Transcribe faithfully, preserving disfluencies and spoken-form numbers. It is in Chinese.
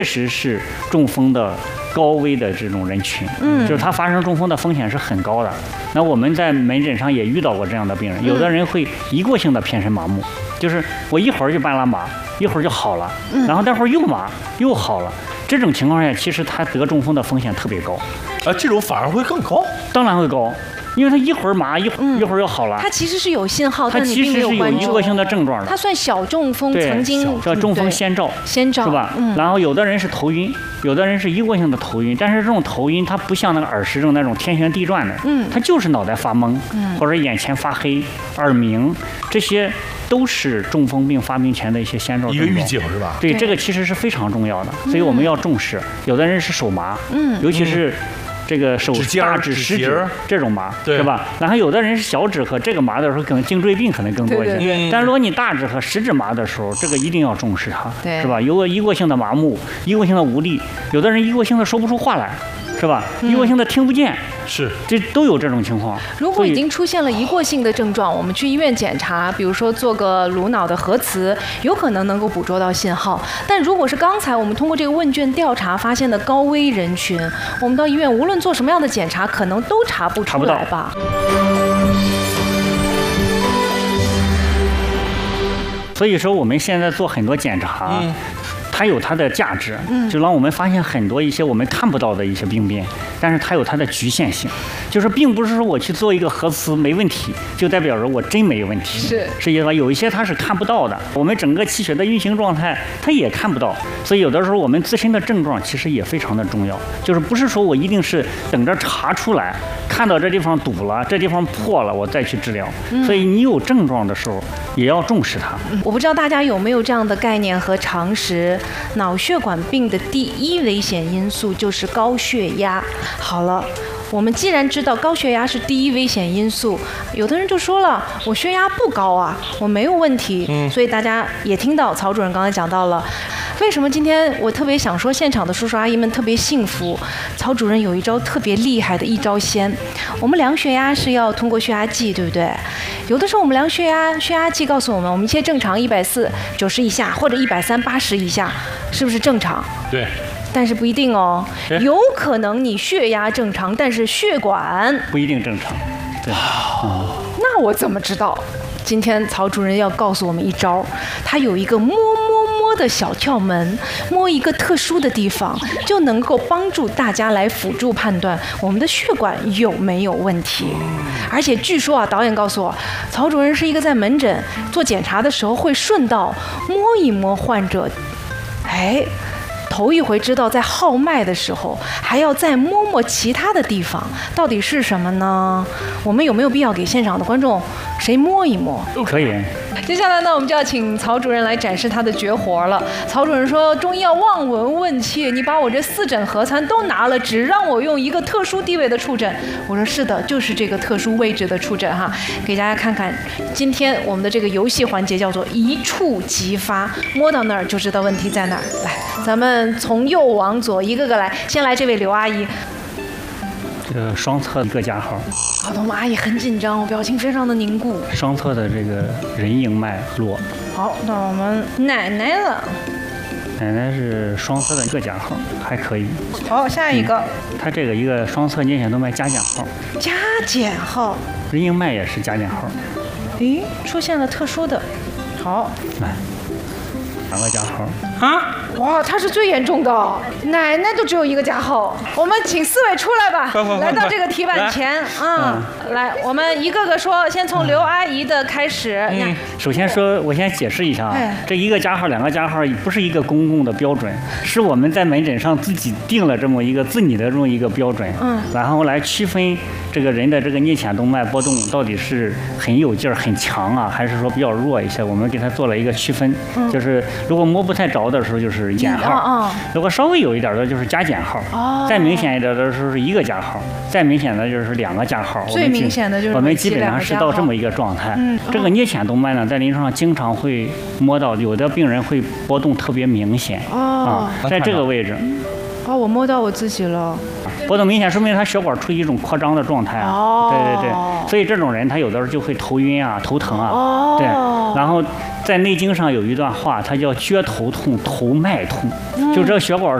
确实是中风的高危的这种人群，嗯，就是他发生中风的风险是很高的。那我们在门诊上也遇到过这样的病人，有的人会一过性的偏身麻木，就是我一会儿就半拉麻，一会儿就好了，然后待会儿又麻又好了。这种情况下，其实他得中风的风险特别高。 啊，这种反而会更高？ 当然会高。因为他一会儿麻一会儿一会儿又好了， 它其实是有信号，但你并没有关注。 它其实是有一个性的症状的。 它算小中风，曾经叫中风先兆， 先兆是吧？嗯。然后有的人是头晕，有的人是一过性的头晕，但是这种头晕它不像那个耳石症那种天旋地转的，嗯，它就是脑袋发懵，嗯，或者眼前发黑、耳鸣，这些都是中风病发病前的一些先兆症状。 一个预警是吧？ 对，这个其实是非常重要的，所以我们要重视。有的人是手麻，嗯，尤其是。这个手大指、食指这种麻，是吧？然后有的人是小指和这个麻的时候，可能颈椎病可能更多一些。但如果你大指和食指麻的时候，这个一定要重视它，是吧？有个一过性的麻木，一过性的无力，有的人一过性的说不出话来，是吧？一过性的听不见。 是， 这都有这种情况。 如果已经出现了一过性的症状，我们去医院检查，比如说做个颅脑的核磁，有可能能够捕捉到信号。但如果是刚才我们通过这个问卷调查发现的高危人群，我们到医院无论做什么样的检查，可能都查不出来吧。 所以说，我们现在做很多检查。嗯，它有它的价值，就让我们发现很多一些我们看不到的一些病变，但是它有它的局限性，就是并不是说我去做一个核磁没问题，就代表着我真没有问题。 是， 是因为有一些它是看不到的，我们整个气血的运行状态它也看不到，所以有的时候我们自身的症状其实也非常的重要，就是不是说我一定是等着查出来，看到这地方堵了，这地方破了，我再去治疗。所以你有症状的时候也要重视它。 我不知道大家有没有这样的概念和常识。脑血管病的第一危险因素就是高血压。好了，我们既然知道高血压是第一危险因素，有的人就说了，我血压不高啊，我没有问题。嗯，所以大家也听到曹主任刚才讲到了，为什么今天我特别想说现场的叔叔阿姨们特别幸福？曹主任有一招特别厉害的一招先。我们量血压是要通过血压计，对不对？有的时候我们量血压，血压计告诉我们，我们一切正常一百四九十以下，或者一百三八十以下，是不是正常？ 对。 但是不一定哦，有可能你血压正常，但是血管不一定正常。对。 嗯，那我怎么知道？今天曹主任要告诉我们一招，他有一个摸摸摸的小窍门，摸一个特殊的地方，就能够帮助大家来辅助判断我们的血管有没有问题。而且据说啊，导演告诉我，曹主任是一个在门诊做检查的时候会顺道摸一摸患者，哎。头一回知道在号脉的时候还要再摸摸其他的地方，到底是什么呢？我们有没有必要给现场的观众谁摸一摸？ 可以。 接下来呢，我们就要请曹主任来展示他的绝活了。曹主任说，中医要望闻问切，你把我这四诊合参都拿了，只让我用一个特殊地位的触诊。我说是的，就是这个特殊位置的触诊哈，给大家看看。今天我们的这个游戏环节叫做一触即发，摸到那儿就知道问题在哪儿。来，咱们从右往左一个个来，先来这位刘阿姨。 这个双侧一个加号。 好的，我们阿姨很紧张，表情非常的凝固。 双侧的这个人迎脉络。 好，那我们奶奶了。 奶奶是双侧的一个加号，还可以。 好，下一个。 嗯、它这个一个双侧颞睑动脉加减号。 加减号。 人迎脉也是加减号。 咦，出现了特殊的。好。来。 两个加号啊！哇，他是最严重的，奶奶都只有一个加号。我们请四位出来吧，来到这个题板前啊、嗯！来，我们一个个说，先从刘阿姨的开始。 嗯，首先说，我先解释一下啊，这一个加号、两个加号不是一个公共的标准，是我们在门诊上自己定了这么一个自己的这么一个标准，嗯，然后来区分这个人的这个颞睑动脉波动到底是很有劲儿、很强啊，还是说比较弱一些，我们给它做了一个区分，嗯、就是。如果摸不太着的时候，就是减号；如果稍微有一点的，就是加减号；再明显一点的时候是一个加号；再明显的就是两个加号。 最明显的就是我们基本上是到这么一个状态。嗯，这个颞睑动脉呢，在临床上经常会摸到，有的病人会波动特别明显啊，在这个位置。 哦，我摸到我自己了。 波动明显说明他血管处于一种扩张的状态啊。 哦。 对对对，所以这种人他有的时候就会头晕啊、头疼啊。哦。对，然后在《内经》上有一段话，它叫撅头痛、头脉痛，嗯、就这血管